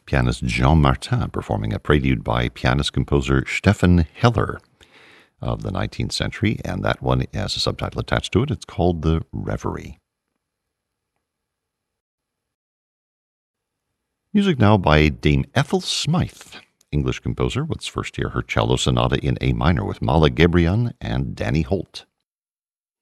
pianist Jean Martin performing a prelude by pianist-composer Stefan Heller of the 19th century, and that one has a subtitle attached to it. It's called The Reverie. Music now by Dame Ethel Smythe, English composer. Let's first hear her cello sonata in A minor with Mala Gebrian and Danny Holt.